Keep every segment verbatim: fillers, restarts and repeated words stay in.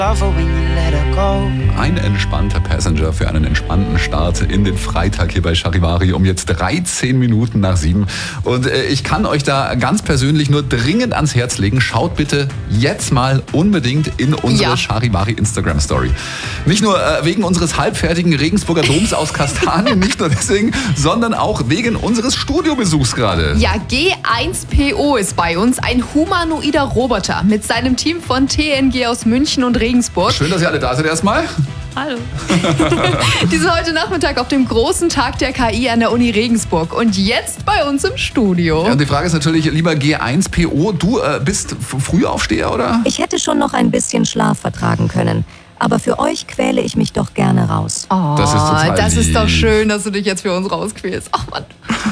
Ein entspannter Passenger für einen entspannten Start in den Freitag hier bei Charivari um jetzt dreizehn Minuten nach sieben. Und äh, ich kann euch da ganz persönlich nur dringend ans Herz legen, schaut bitte jetzt mal unbedingt in unsere Ja. Charivari Instagram Story. Nicht nur äh, wegen unseres halbfertigen Regensburger Doms aus Kastanien, nicht nur deswegen, sondern auch wegen unseres Studiobesuchs gerade. Ja, G eins P O ist bei uns, ein humanoider Roboter mit seinem Team von T N G aus München und Regensburg. Schön, dass ihr alle da seid erstmal. Hallo. Die sind heute Nachmittag auf dem großen Tag der K I an der Uni Regensburg und jetzt bei uns im Studio. Ja, und die Frage ist natürlich, lieber G eins P O, du äh, bist f- Frühaufsteher, oder? Ich hätte schon noch ein bisschen Schlaf vertragen können. Aber für euch quäle ich mich doch gerne raus. Oh, Das ist total das ist doch lieb. schön, dass du dich jetzt für uns rausquälst. Ach Mann.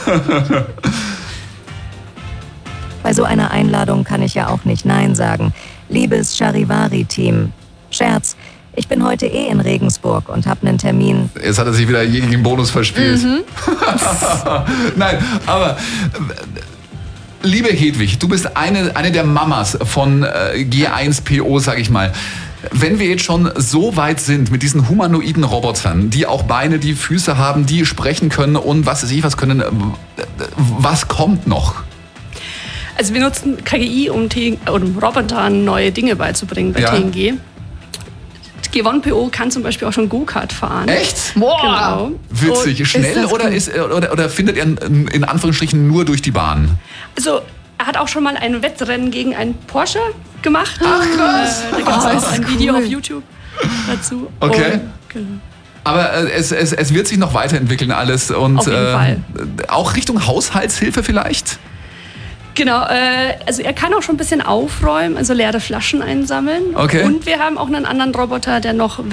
Bei so einer Einladung kann ich ja auch nicht Nein sagen. Liebes Charivari-Team. Scherz, ich bin heute eh in Regensburg und habe einen Termin. Jetzt hat er sich wieder jeden Bonus verspielt. Nein, aber äh, liebe Hedwig, du bist eine, eine der Mamas von äh, G eins P O, sag ich mal. Wenn wir jetzt schon so weit sind mit diesen humanoiden Robotern, die auch Beine, die Füße haben, die sprechen können und was weiß ich was können, äh, was kommt noch? Also wir nutzen K I, um, T um Robotern neue Dinge beizubringen bei Ja. T N G. G eins P O kann zum Beispiel auch schon Go-Kart fahren. Echt? Boah. Genau. Witzig. Schnell das oder, cool. ist, oder, oder findet er in, in Anführungsstrichen nur durch die Bahn? Also er hat auch schon mal ein Wettrennen gegen einen Porsche gemacht. Ach, krass. Äh, da gibt es Oh, auch ein cool. Video auf YouTube dazu. Okay. Und, genau. Aber äh, es, es, es wird sich noch weiterentwickeln alles. Und, Auf jeden äh, Fall. Auch Richtung Haushaltshilfe vielleicht? Genau, äh, also er kann auch schon ein bisschen aufräumen, also leere Flaschen einsammeln. Okay. Und wir haben auch einen anderen Roboter, der noch